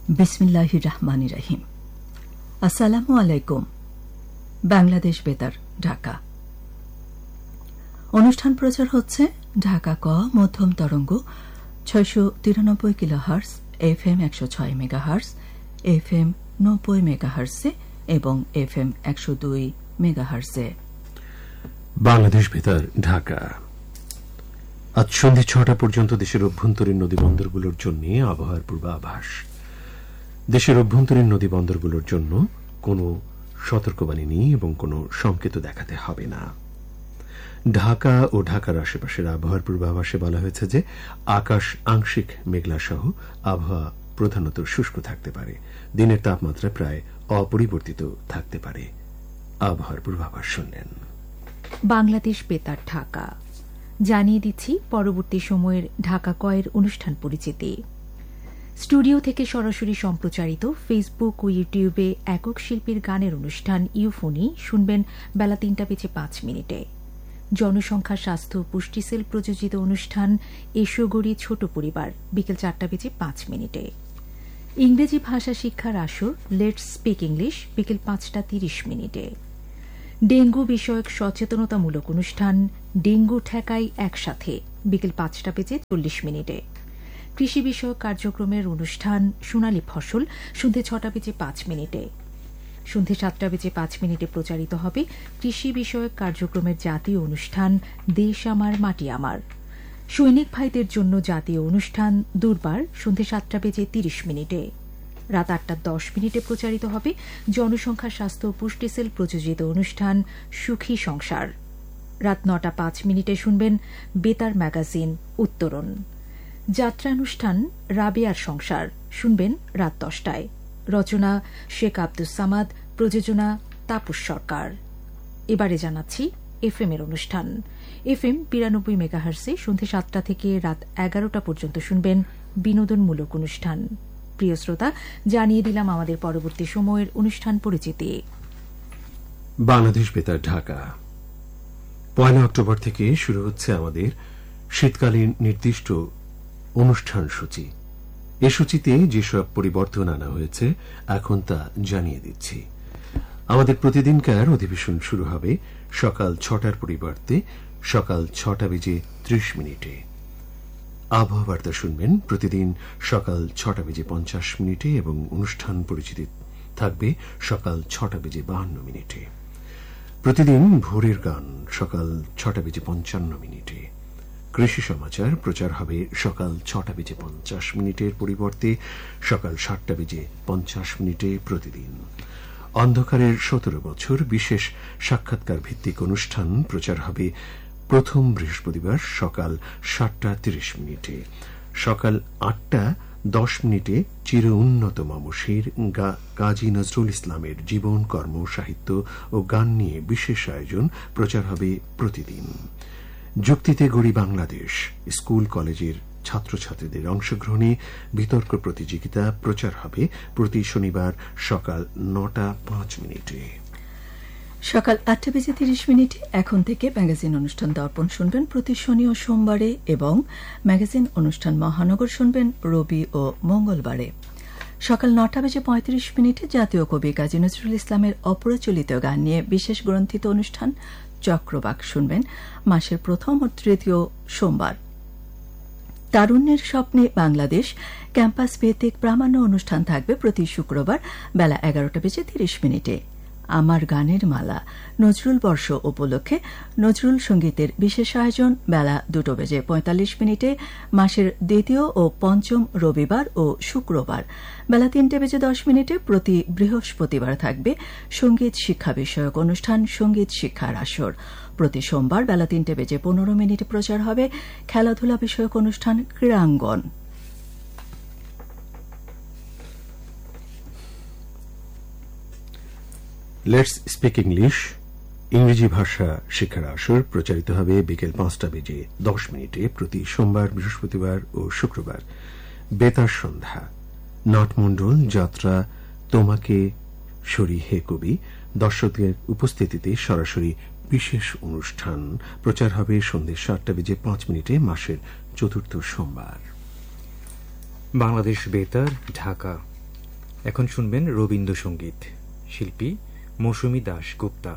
বিসমিল্লাহির রহমানির রহিম। আসসালামু আলাইকুম। বাংলাদেশ বেতার, ঢাকা। অনুষ্ঠান প্রচার হচ্ছে ঢাকা ক মধ্যম তরঙ্গ ৬৯৩ কিলোহার্টজ, FM ১০৬ মেগাহার্টজ, FM ৯০ মেগাহার্টজে এবং FM ১০২ মেগাহার্টজে। বাংলাদেশ বেতার, ঢাকা। আজ সন্ধ্যে ৬টা পর্যন্ত দেশের অভ্যন্তরীণ নদীবন্দরগুলোর জন্য আবহাওয়ার পূর্বাভাস। দেশের অভ্যন্তরীণ নদীবন্দরগুলোর জন্য কোনো সতর্কবাণী নেই এবং কোনো সংকেত দেখাতে হবে না। ঢাকা ও ঢাকার আশেপাশের আবহাওয়ার পূর্বাভাসে বলা হয়েছে যে আকাশ আংশিক মেঘলা সহ আবহাওয়া প্রধানত শুষ্ক থাকতে পারে। দিনের তাপমাত্রা প্রায় অপরিবর্তিত থাকতে পারে। আবহাওয়ার পূর্বাভাস শুনলেন। বাংলাদেশ বেতার, ঢাকা। জানিয়ে দিচ্ছি পরবর্তী সময়ের ঢাকা কয়ের অনুষ্ঠান পরিচিতি। স্টুডিও থেকে সরাসরি সম্প্রচারিত ফেসবুক ও ইউটিউবে একক শিল্পীর গানের অনুষ্ঠান ইউফোনি শুনবেন বেলা ৩:05। জনসংখ্যা, স্বাস্থ্য ও পুষ্টি সেল প্রযোজিত অনুষ্ঠান এসো গড়ি ছোট পরিবার বিকেল ৪:05। ইংরেজি ভাষা শিক্ষার আসর লেটস স্পিক ইংলিশ বিকেল ৫:৩০। ডেঙ্গু বিষয়ক সচেতনতামূলক অনুষ্ঠান ডেঙ্গু ঠেকাই একসাথে বিকেল ৫:৪০। কৃষি বিষয়ক কার্যক্রমের অনুষ্ঠান সোনালী ফসল সন্ধ্যে ৬:০৫। সন্ধ্যে ৭:০৫ প্রচারিত হবে কৃষি বিষয়ক কার্যক্রমের জাতীয় অনুষ্ঠান দেশ আমার মাটি আমার। সৈনিক ভাইদের জন্য জাতীয় অনুষ্ঠান দুর্বার সন্ধ্যে ৭:৩০। রাত ৮:১০ প্রচারিত হবে জনসংখ্যা, স্বাস্থ্য ও পুষ্টি সেল প্রযোজিত অনুষ্ঠান সুখী সংসার। রাত ৯:০৫ শুনবেন বেতার ম্যাগাজিন উত্তরণ। যাত্রানুষ্ঠান রাবেয়ার সংসার শুনবেন রাত ১০টায়। রচনা শেখ আব্দুস সামাদ, প্রযোজনা তাপস সরকার। এবারে জানাচ্ছি এফএম এর অনুষ্ঠান। FM ৯২ মেগাহার্টজে সন্ধ্যে ৭টা থেকে রাত ১১টা পর্যন্ত শুনবেন বিনোদনমূলক অনুষ্ঠান। প্রিয় শ্রোতা, জানিয়ে দিলাম আমাদের পরবর্তী সময়ের অনুষ্ঠান পরিচিতি। বাংলাদেশ বেতার, ঢাকা। ১ অক্টোবর থেকে শুরু হচ্ছে আমাদের শীতকালীন নির্দিষ্ট অনুষ্ঠান সূচি। এ সূচিতে যেসব পরিবর্তন আনা হয়েছে এখন তা জানিয়ে দিচ্ছি। আমাদের প্রতিদিনকার অধিবেশন শুরু হবে সকাল ৬টার পরিবর্তে সকাল ৬:৩০। আবহাওয়া বার্তা শুনবেন প্রতিদিন সকাল ৬:৫০ এবং অনুষ্ঠান পরিচিতি থাকবে সকাল ৬:৫২। প্রতিদিন ভোরের গান সকাল ৬:৫৫। কৃষি সমাচার প্রচার হবে সকাল ৬:৫০ পরিবর্তে সকাল ৭:৫০ প্রতিদিন। অন্ধকারের ১৭ বছর বিশেষ সাক্ষাৎকার ভিত্তিক অনুষ্ঠান প্রচার হবে প্রথম বৃহস্পতিবার সকাল ৭:৩০। সকাল ৮:১০ চির উন্নত মামুশির কাজী নজরুল ইসলামের জীবন, কর্ম, সাহিত্য ও গান নিয়ে বিশেষ আয়োজন প্রচার হবে প্রতিদিন। যুক্তিতে গড়ি বাংলাদেশ স্কুল কলেজের ছাত্রছাত্রীদের অংশগ্রহণে বিতর্ক প্রতিযোগিতা প্রচার হবে প্রতি শনিবার সকাল ৯:০৫। সকাল ৮:৩০ এখন থেকে ম্যাগাজিন অনুষ্ঠান দর্পণ শুনবেন প্রতি শনি ও সোমবারে এবং ম্যাগাজিন অনুষ্ঠান মহানগর শুনবেন রবি ও মঙ্গলবারে। সকাল ৯:৩৫ জাতীয় কবি কাজী নজরুল ইসলামের অপ্রচলিত গান নিয়ে বিশেষ গ্রন্থিত অনুষ্ঠান চক্রবাক শুনবেন মাসের প্রথম ও তৃতীয় সোমবার। তারুণ্যের স্বপ্নে বাংলাদেশ ক্যাম্পাস ভিত্তিক প্রামাণ্য অনুষ্ঠান থাকবে প্রতি শুক্রবার বেলা ১১:৩০। আমার গানের মালা নজরুল বর্ষ উপলক্ষে নজরুল সঙ্গীতের বিশেষ আয়োজন বেলা ২:৪৫ মাসের দ্বিতীয় ও পঞ্চম রবিবার ও শুক্রবার বেলা ৩:১০ প্রতি বৃহস্পতিবার থাকবে সঙ্গীত শিক্ষা বিষয়ক অনুষ্ঠান সঙ্গীত শিক্ষার আসর। প্রতি সোমবার বেলা ৩:১৫ প্রচার হবে খেলাধুলা বিষয়ক অনুষ্ঠান ক্রীড়াঙ্গন। লেটস স্পিক ইংলিশ ইংরেজি ভাষা শিক্ষার আসর প্রচারিত হবে বিকেল ৫:১০ প্রতি সোমবার, বৃহস্পতিবার ও শুক্রবার। বেতার সন্ধ্যা নাটমণ্ডল যাত্রা তোমাকে সরি হে কবি দর্শকদের উপস্থিতিতে সরাসরি বিশেষ অনুষ্ঠান প্রচার হবে সন্ধ্যে ৭:০৫ মাসের চতুর্থ সোমবার। বাংলাদেশ বেতার, ঢাকা। এখন শুনবেন রবীন্দ্রসঙ্গীত, শিল্পী মৌসুমী দাশগুপ্তা।